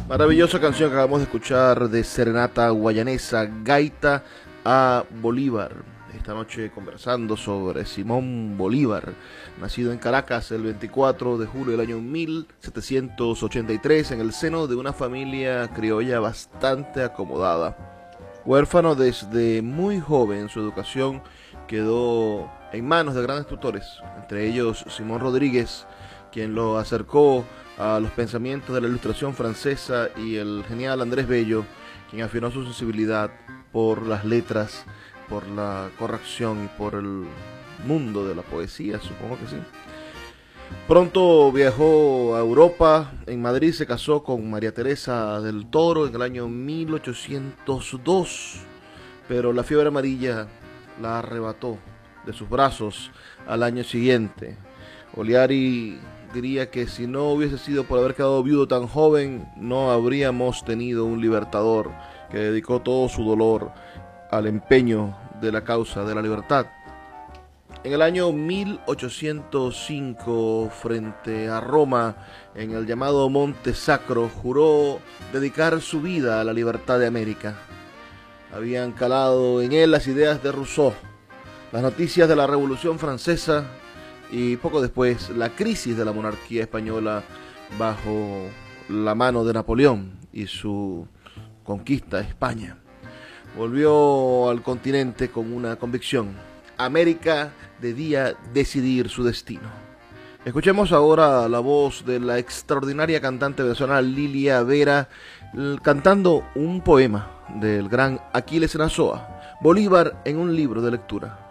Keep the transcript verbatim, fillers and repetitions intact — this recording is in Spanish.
Maravillosa canción que acabamos de escuchar de Serenata Guayanesa, Gaita a Bolívar. Esta noche conversando sobre Simón Bolívar, nacido en Caracas el veinticuatro de julio del año mil setecientos ochenta y tres en el seno de una familia criolla bastante acomodada. Huérfano desde muy joven, su educación quedó en manos de grandes tutores, entre ellos Simón Rodríguez, quien lo acercó a los pensamientos de la Ilustración francesa, y el genial Andrés Bello, quien afinó su sensibilidad por las letras, por la corrección y por el mundo de la poesía, supongo que sí. Pronto viajó a Europa. En Madrid se casó con María Teresa del Toro en el año mil ochocientos dos, pero la fiebre amarilla la arrebató de sus brazos al año siguiente. Oliari diría que si no hubiese sido por haber quedado viudo tan joven, no habríamos tenido un libertador que dedicó todo su dolor al empeño de la causa de la libertad. En el año mil ochocientos cinco, frente a Roma, en el llamado Monte Sacro, juró dedicar su vida a la libertad de América. Habían calado en él las ideas de Rousseau, las noticias de la Revolución Francesa y poco después la crisis de la monarquía española bajo la mano de Napoleón y su conquista a España. Volvió al continente con una convicción: América debía decidir su destino. Escuchemos ahora la voz de la extraordinaria cantante venezolana Lilia Vera cantando un poema del gran Aquiles Nazoa, Bolívar en un libro de lectura.